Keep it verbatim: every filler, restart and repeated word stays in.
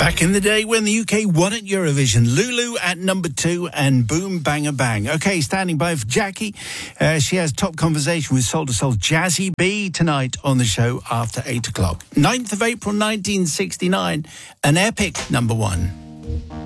Back in the day when the U K won at Eurovision, Lulu at number two and Boom Banga Bang. Okay, standing by for Jackie. Uh, she has top conversation with Soul to Soul Jazzy B tonight on the show after eight o'clock. ninth of April nineteen sixty-nine, an epic number one.